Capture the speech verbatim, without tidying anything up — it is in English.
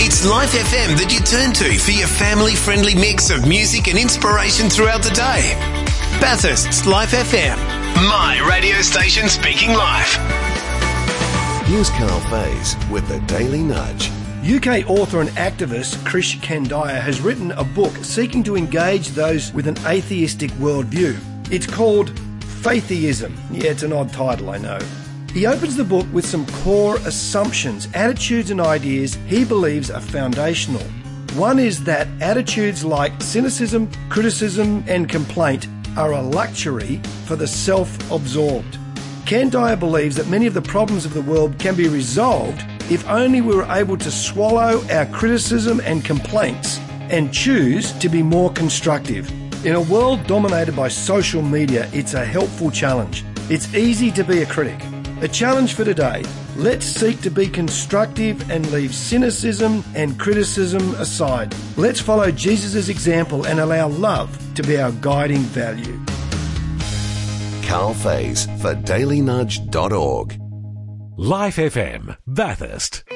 It's Life F M that you turn to for your family-friendly mix of music and inspiration throughout the day. Bathurst's Life F M, my radio station speaking life. Here's Carl Faze with the Daily Nudge. U K author and activist Krish Kandiah has written a book seeking to engage those with an atheistic worldview. It's called Faiththeism. Yeah, it's an odd title, I know. He opens the book with some core assumptions, attitudes and ideas he believes are foundational. One is that attitudes like cynicism, criticism and complaint are a luxury for the self-absorbed. Kandiah believes that many of the problems of the world can be resolved if only we were able to swallow our criticism and complaints and choose to be more constructive. In a world dominated by social media, it's a helpful challenge. It's easy to be a critic. A challenge for today: let's seek to be constructive and leave cynicism and criticism aside. Let's follow Jesus' example and allow love to be our guiding value. Carl Faze for daily nudge dot org. Life F M, Bathurst.